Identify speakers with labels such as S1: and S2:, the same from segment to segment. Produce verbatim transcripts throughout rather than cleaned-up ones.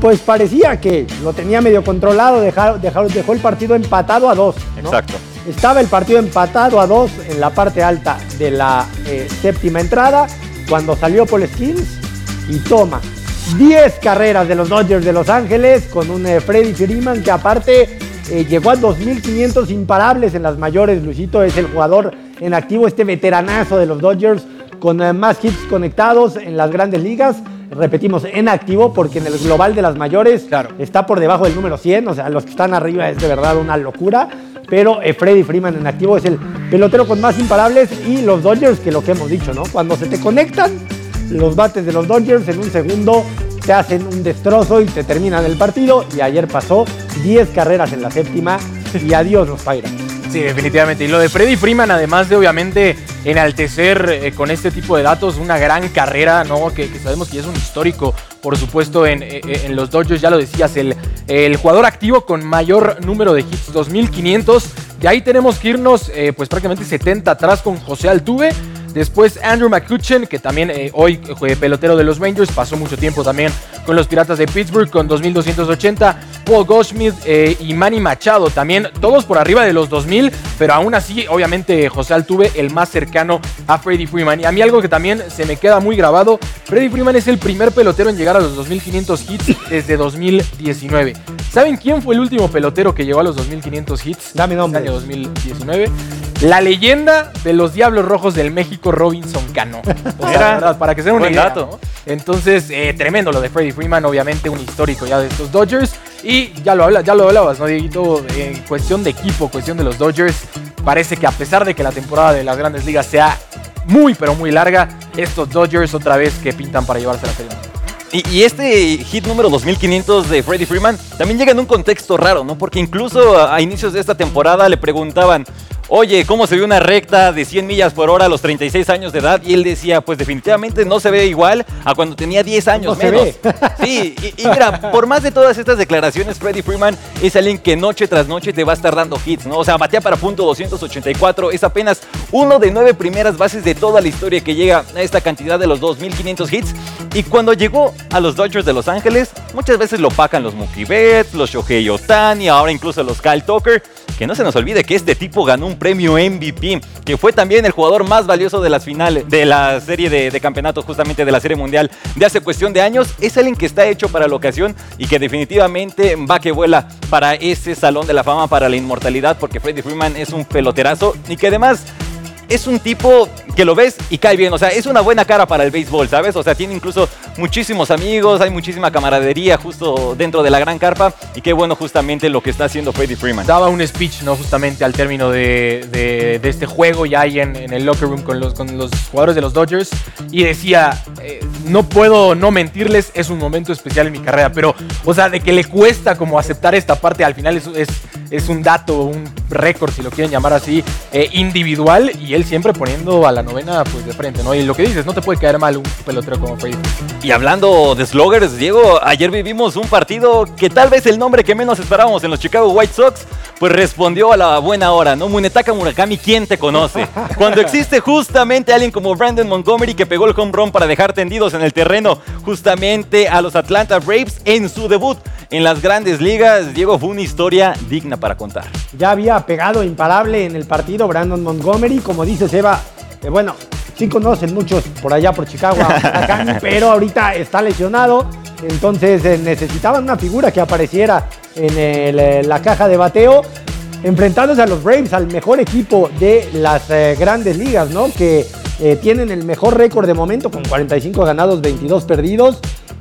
S1: pues parecía que lo tenía medio controlado, dejó, dejó, dejó el partido empatado a dos, ¿no?
S2: Exacto.
S1: Estaba el partido empatado a dos en la parte alta de la eh, séptima entrada, cuando salió Paul Skeens y toma diez carreras de los Dodgers de Los Ángeles con un eh, Freddie Freeman que aparte eh, llegó a dos mil quinientos imparables en las mayores. Luisito es el jugador en activo, este veteranazo de los Dodgers con eh, más hits conectados en las grandes ligas. Repetimos, en activo, porque en el global de las mayores claro. está por debajo del número cien, o sea, los que están arriba es de verdad una locura, pero eh, Freddie Freeman en activo es el pelotero con más imparables, y los Dodgers, que lo que hemos dicho, ¿no? Cuando se te conectan los bates de los Dodgers, en un segundo te hacen un destrozo y te terminan el partido, y ayer pasó diez carreras en la séptima, y adiós los Pirates.
S3: Sí, definitivamente. Y lo de Freddie Freeman, además de obviamente enaltecer eh, con este tipo de datos una gran carrera, ¿no? Que, que sabemos que es un histórico, por supuesto, en, en los Dodgers, ya lo decías, el, el jugador activo con mayor número de hits, dos mil quinientos. De ahí tenemos que irnos eh, pues prácticamente setenta atrás con José Altuve. Después Andrew McCutchen, que también eh, hoy fue pelotero de los Rangers, pasó mucho tiempo también con los Piratas de Pittsburgh con dos mil doscientos ochenta. Paul Goldschmidt eh, y Manny Machado, también todos por arriba de los dos mil, pero aún así, obviamente, José Altuve el más cercano a Freddie Freeman. Y a mí algo que también se me queda muy grabado, Freddie Freeman es el primer pelotero en llegar a los dos mil quinientos hits desde dos mil diecinueve. ¿Saben quién fue el último pelotero que llegó a los dos mil quinientos hits?
S1: Dame nombre.
S3: En el año dos mil diecinueve. La leyenda de los Diablos Rojos del México, Robinson Cano. O sea, la verdad, para que sea una idea, dato. ¿No? Entonces, eh, tremendo lo de Freddie Freeman, obviamente un histórico ya de estos Dodgers. Y ya lo, habla, ya lo hablabas, ¿no, Dieguito? En cuestión de equipo, cuestión de los Dodgers, parece que a pesar de que la temporada de las Grandes Ligas sea muy, pero muy larga, estos Dodgers otra vez que pintan para llevarse la serie.
S2: Y, y este hit número dos mil quinientos de Freddie Freeman también llega en un contexto raro, ¿no? Porque incluso a, a inicios de esta temporada le preguntaban, oye, ¿cómo se ve una recta de cien millas por hora a los treinta y seis años de edad? Y él decía, pues definitivamente no se ve igual a cuando tenía diez años
S1: no
S2: menos. Sí, y, y mira, por más de todas estas declaraciones, Freddie Freeman es alguien que noche tras noche te va a estar dando hits, ¿no? O sea, batea para punto doscientos ochenta y cuatro, es apenas uno de nueve primeras bases de toda la historia que llega a esta cantidad de los dos mil quinientos hits. Y cuando llegó a los Dodgers de Los Ángeles, muchas veces lo opacan los Mookie Betts, los Shohei Ohtani, ahora incluso los Kyle Tucker. Que no se nos olvide que este tipo ganó un premio M V P, que fue también el jugador más valioso de las finales, de la serie de, de campeonatos, justamente de la Serie Mundial de hace cuestión de años. Es alguien que está hecho para la ocasión y que definitivamente va que vuela para ese salón de la fama, para la inmortalidad, porque Freddie Freeman es un peloterazo y que además es un tipo que lo ves y cae bien, o sea, es una buena cara para el béisbol, ¿sabes? O sea, tiene incluso muchísimos amigos, hay muchísima camaradería justo dentro de la gran carpa, y qué bueno justamente lo que está haciendo Freddie Freeman.
S3: Daba un speech, ¿no? Justamente al término de, de, de este juego ya ahí en, en el locker room con los, con los jugadores de los Dodgers, y decía, eh, no puedo no mentirles, es un momento especial en mi carrera, pero, o sea, de que le cuesta como aceptar esta parte, al final es, es, es un dato, un récord, si lo quieren llamar así, eh, individual, y él siempre poniendo a la novena pues de frente, ¿no? Y lo que dices, no te puede caer mal un pelotero como Freddie.
S2: Y hablando de sluggers, Diego, ayer vivimos un partido que tal vez el nombre que menos esperábamos en los Chicago White Sox, pues respondió a la buena hora, ¿no? Munetaka Murakami, ¿quién te conoce? Cuando existe justamente alguien como Brandon Montgomery que pegó el home run para dejar tendidos en el terreno justamente a los Atlanta Braves en su debut en las Grandes Ligas, Diego, fue una historia digna para contar.
S1: Ya había pegado imparable en el partido Brandon Montgomery, como dice Seba, eh, bueno, sí conocen muchos por allá por Chicago a Murakami, pero ahorita está lesionado, entonces eh, necesitaban una figura que apareciera en el, eh, la caja de bateo, enfrentándose a los Braves, al mejor equipo de las eh, Grandes Ligas, ¿no? Que eh, tienen el mejor récord de momento con cuarenta y cinco ganados, veintidós perdidos.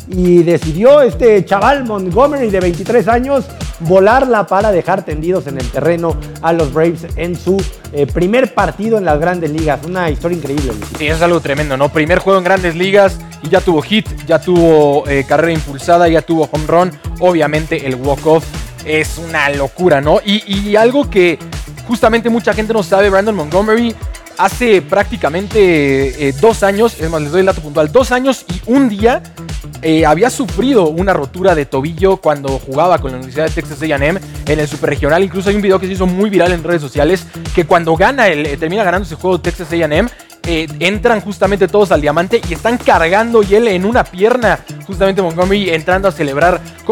S1: Y decidió este chaval Montgomery de veintitrés años volarla para dejar tendidos en el terreno a los Braves en su eh, primer partido en las Grandes Ligas. Una historia increíble.
S3: Sí, eso es algo tremendo, ¿no? Primer juego en Grandes Ligas y ya tuvo hit, ya tuvo eh, carrera impulsada, ya tuvo home run. Obviamente el walk-off es una locura, ¿no? Y, y algo que justamente mucha gente no sabe, Brandon Montgomery hace prácticamente eh, dos años, es más, les doy el dato puntual, dos años y un día eh, había sufrido una rotura de tobillo cuando jugaba con la Universidad de Texas A and M en el Superregional. Incluso hay un video que se hizo muy viral en redes sociales, que cuando gana el, eh, termina ganando ese juego Texas A and M, eh, entran justamente todos al diamante y están cargando y él en una pierna, justamente Montgomery entrando a celebrar